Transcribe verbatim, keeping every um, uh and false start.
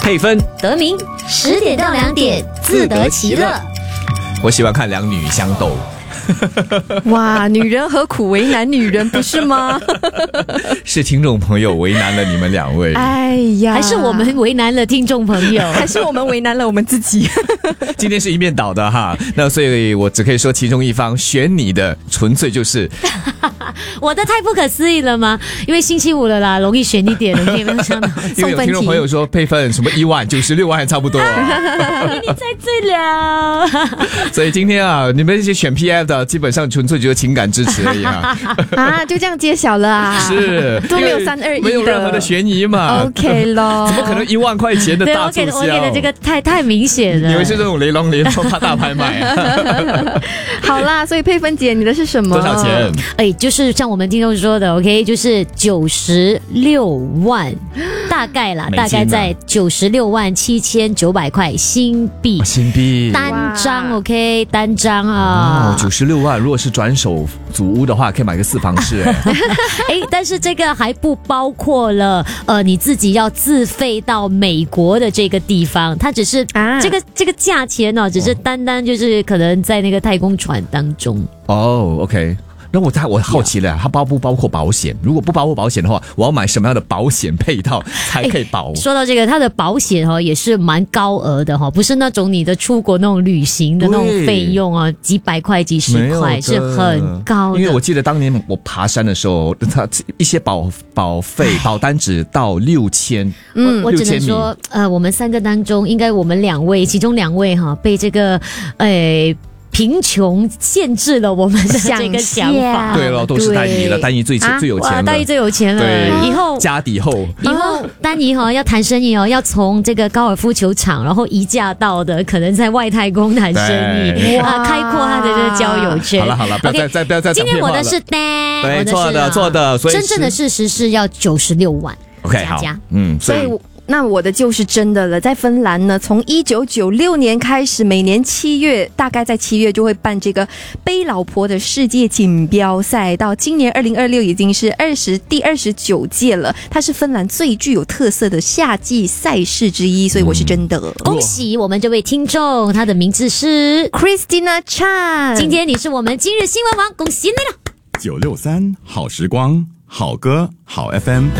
配分得名，十点到两点自得其乐。 我喜欢看两女相斗。 哇，女人何苦为难女人，不是吗？ 是听众朋友为难了你们两位。 哎呀， 还是我们为难了听众朋友， 还是我们为难了我们自己。 今天是一面倒的哈，那所以我只可以说其中一方选你的纯粹就是我的太不可思议了吗？因为星期五了啦，容易选一点的，你有没有想到？ 因为有听众朋友说配分什么一万九十六万差不多。 你猜对了。 所以今天啊，你们这些选 P F 的基本上纯粹就是情感支持而已啊。 啊，就这样揭晓了啊？ 是都没有三二一的， 没有任何的悬疑嘛。 OK 咯， 怎么可能一万块钱的大促销？ 对，我给的我给的这个太太明显了。 以为是这种雷龙雷龙怕大拍卖。 好啦，所以佩芬姐，你的是什么？ 多少钱？ 哎，就是像我们听众说的 ，OK， 就是九十六万，大概啦，大概在九十六万七千九百块新币， 新币单张 OK， 单张啊， 九十六万，如果是转手祖屋的话，可以买个四房式。 哎，但是这个还不包括了呃你自己要自费到美国的这个地方，它只是啊这个这个价钱呢、哦，只是单单就是可能在那个太空船当中。 哦 ，OK。那我我好奇了，它包不包括保险？如果不包括保险的话，我要买什么样的保险配套才可以保？ 说到这个，它的保险哦也是蛮高额的哈，不是那种你的出国那种旅行的那种费用啊，几百块、几十块是很高的。 因为我记得当年我爬山的时候，它一些保保费保单只到六千， 嗯，我只能说，呃，我们三个当中，应该我们两位，其中两位哈被这个，诶、呃。贫穷限制了我们的这个想法。 对了，都是丹妮了，丹妮最、啊、最有钱了， 丹妮最有钱了。 对， 以后家底厚， 以后丹妮哈要谈生意哦，要从这个高尔夫球场，然后移驾到的可能在外太空谈生意，啊，开阔他的这个交友圈。 好了好了，不要再再不要再。 今天我的是单， 对，错的错的，所以真正的事实是要九十六万。 OK， 好，嗯， 所以。那我的就是真的了，在芬兰呢，从一九九六年开始，每年七月，大概在七月就会办这个背老婆的世界锦标赛，到今年二零二六已经是二十第二十九届了。它是芬兰最具有特色的夏季赛事之一，所以我是真的、嗯、 恭喜我们这位听众，他的名字是 Christina Chan。 今天你是我们今日新闻王，恭喜你了！ 九六三好时光，好歌好 F M。